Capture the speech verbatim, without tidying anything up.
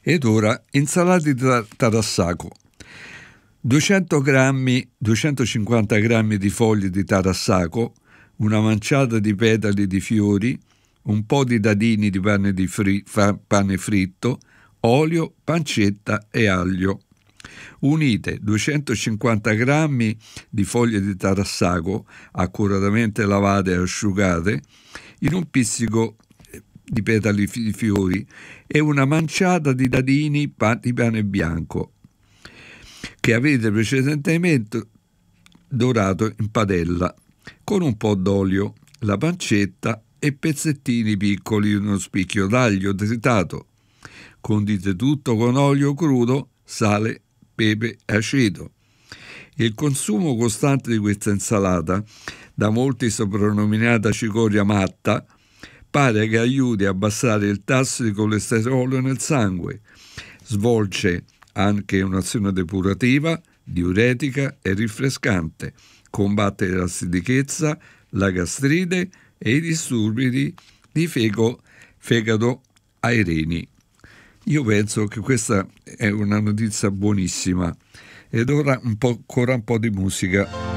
Ed ora insalata di tar- tarassaco. duecento grammi, duecentocinquanta grammi di foglie di tarassaco, una manciata di petali di fiori, un po' di dadini di pane, di fri- fa- pane fritto, olio, pancetta e aglio. Unite duecentocinquanta grammi di foglie di tarassaco, accuratamente lavate e asciugate, in un pizzico di petali di fiori e una manciata di dadini di pane bianco che avete precedentemente dorato in padella con un po' d'olio, la pancetta e pezzettini piccoli di uno spicchio d'aglio tritato. Condite tutto con olio crudo, sale, pepe e aceto. Il consumo costante di questa insalata, da molti soprannominata cicoria matta, pare che aiuti a abbassare il tasso di colesterolo nel sangue. Svolge anche un'azione depurativa, diuretica e rinfrescante. Combatte la stitichezza, la gastrite e i disturbi di, di feco, fegato ai reni. Io penso che questa è una notizia buonissima. Ed ora un po', ancora un po' di musica.